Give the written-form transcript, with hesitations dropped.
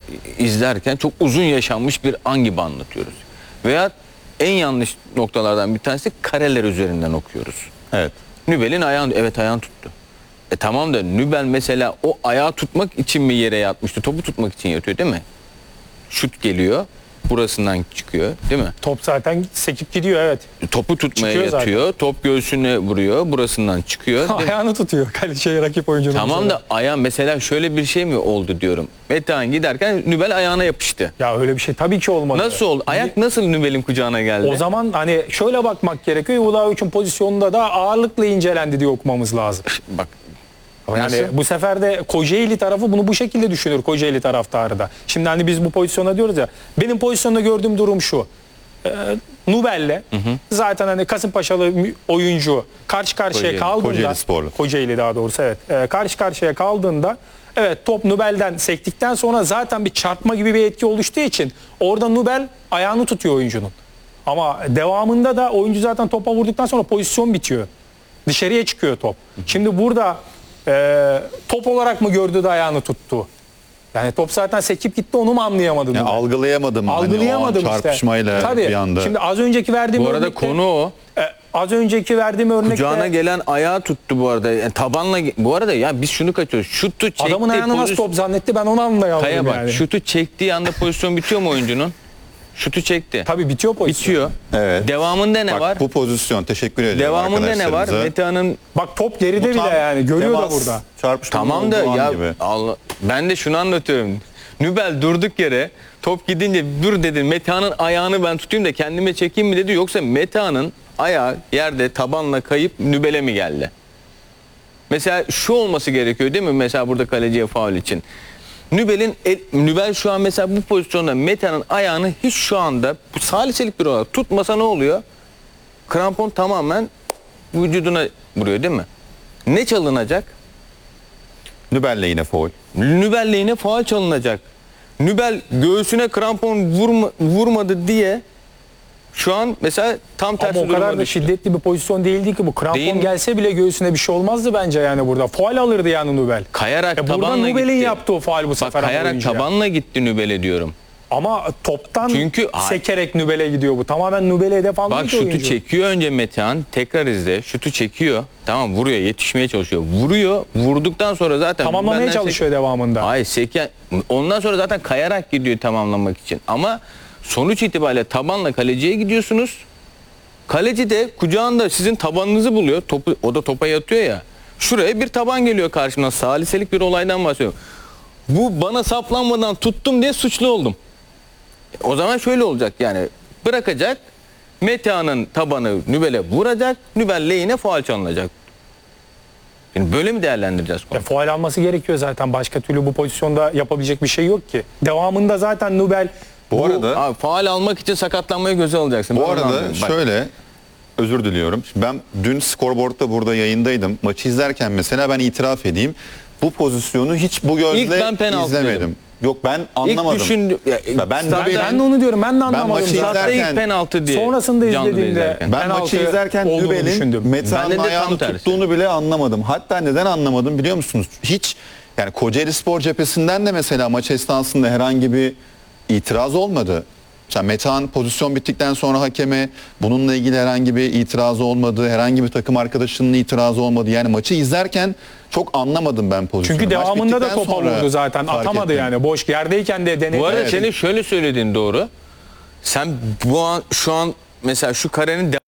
izlerken çok uzun yaşanmış bir an gibi anlatıyoruz. Veya en yanlış noktalardan bir tanesi kareler üzerinden okuyoruz. Evet. Nübel'in ayağını, evet ayağını tuttu. Tamam da Nübel mesela o ayağı tutmak için mi yere yatmıştı? Topu tutmak için yatıyor değil mi? Şut geliyor. Burasından çıkıyor değil mi? Top zaten sekip gidiyor, evet. Topu tutmaya Çıkıyor yatıyor. zaten. Top göğsüne vuruyor. Burasından çıkıyor. Değil mi? Ayağını tutuyor rakip oyuncunun. Tamam mesela. da ayağın mesela şöyle bir şey mi oldu diyorum. Metehan giderken Nübel ayağına yapıştı. Ya öyle bir şey tabii ki olmadı. Nasıl oldu? Ayak nasıl Nübel'in kucağına geldi? O zaman hani şöyle bakmak gerekiyor. Vlahovic'in pozisyonunda da ağırlıkla incelendi diye okumamız lazım. Bak. Yani Nasıl? bu sefer de Kocaeli tarafı bunu bu şekilde düşünür, Kocaeli taraftarı da. Şimdi hani biz bu pozisyona diyoruz ya. Benim pozisyonda gördüğüm durum şu. Nubel'le zaten hani Kasımpaşalı oyuncu karşı karşıya Kocaeli, kaldığında, Kocaeli Sporlu. Kocaeli daha doğrusu, evet. Karşı karşıya kaldığında, evet, top Nubel'den sektikten sonra zaten bir çarpma gibi bir etki oluştuğu için orada Nubel ayağını tutuyor oyuncunun. Ama devamında da oyuncu zaten topa vurduktan sonra pozisyon bitiyor. Dışarıya çıkıyor top. Şimdi burada top olarak mı gördü de ayağını tuttu? Yani top zaten sekip gitti, onu mu anlayamadım? Yani algılayamadım. Algılayamadım hani o işte. çarpışmayla Tabii. bir anda. Şimdi az önceki verdiğim Bu arada örnekte, konu o. az önceki verdiğim örnekte Kucağına gelen ayağı tuttu bu arada. Yani tabanla bu arada ya biz şunu kaçıyoruz. Şutu çekti. adamın ayağını nasıl top zannetti, ben onu anlayamadım Kaya bak, yani. şutu çektiği anda pozisyon bitiyor mu oyuncunun? Şutu çekti. Tabii bitiyor pozisyon. Bitiyor. Evet. Devamında ne Bak, var? bu pozisyon, teşekkür ediyorum Devamında ne var? arkadaşlarımıza. Metehan'ın Bak top geride bile, yani görüyor da temas, burada. Çarpışma tamam da olduğu an ya gibi. ben de şunu anlatıyorum. Nübel durduk yere top gidince dur dedi, Metehan'ın ayağını ben tutayım da kendime çekeyim mi dedi, yoksa Metehan'ın ayağı yerde tabanla kayıp Nübel'e mi geldi? Mesela şu olması gerekiyor değil mi? Mesela burada kaleciye faul için. Nübel şu an mesela bu pozisyonda Metehan'ın ayağını hiç şu anda bu saliselik bir olarak tutmasa ne oluyor? Krampon tamamen vücuduna vuruyor değil mi? Ne çalınacak? Nübel'le yine foul. Nübel'le yine faul çalınacak. Nübel göğsüne krampon vurmadı diye şu an mesela tam tersi Ama o kadar duruma da düştü. şiddetli bir pozisyon değildi ki bu. Değil Krampon mi? gelse bile göğsüne bir şey olmazdı bence yani burada. Faul alırdı yani Nubel. Kayarak Burada tabanla Nubel'in gitti. yaptığı o faul bu Bak sefer. kayarak oyuncuya. tabanla gitti Nübel'e diyorum. Ama toptan Çünkü- sekerek Nubel'e gidiyor bu. Tamamen Nubel'e hedef almıyor Bak ki şutu oyuncu. çekiyor önce Metehan, tekrar izle. Şutu çekiyor. Tamam, vuruyor, yetişmeye çalışıyor. Vuruyor. Vurduktan sonra zaten Tamamlamaya benden çalışıyor devamında. Hayır, ondan sonra zaten kayarak gidiyor tamamlamak için. Ama sonuç itibariyle tabanla kaleciye gidiyorsunuz. Kaleci de kucağında sizin tabanınızı buluyor. O da topa yatıyor ya. Şuraya bir taban geliyor karşımdan. Saliselik bir olaydan bahsediyorum. Bu bana saplanmadan tuttum diye suçlu oldum. O zaman şöyle olacak yani. Bırakacak. Metehan'ın tabanı Nübel'e vuracak. Nübel lehine faul çalınacak. Yani böyle mi değerlendireceğiz konuyu? Faul alması gerekiyor zaten. Başka türlü bu pozisyonda yapabilecek bir şey yok ki. Devamında zaten Nubel Bu arada Abi, faul almak için sakatlanmayı göze alacaksın. Bu Ben onu arada anlıyorum. Bak, şöyle, özür diliyorum. Ben dün skorboardta burada yayındaydım. Maçı izlerken mesela ben itiraf edeyim. Bu pozisyonu hiç bu İlk ben gözle penaltı izlemedim. dedim. Yok, ben anlamadım. İlk düşündüm. ben de onu diyorum. Ben de anlamadım. maçı zaten. Zaten izlerken- ilk penaltı diye. Sonrasında canlıda izlediğimde izlerken. Ben penaltı maçı izlerken olduğunu Nübel'in düşündüm. Metehan'ın Bende de tam ayağını tersi. tuttuğunu bile anlamadım. Hatta neden anlamadım biliyor musunuz? Hiç, yani Kocaeli Spor cephesinden de mesela maç esnasında herhangi bir itiraz olmadı. Mesela Metehan pozisyon bittikten sonra hakeme bununla ilgili herhangi bir itirazı olmadı. Herhangi bir takım arkadaşının itirazı olmadı. Yani maçı izlerken çok anlamadım ben pozisyonu. Çünkü Maç devamında da bittikten topa sonra vurdu zaten. fark Atamadı ettim. yani. Boş yerdeyken de denedi. Bu arada Evet. senin şöyle söylediğin doğru. Sen şu an mesela şu karenin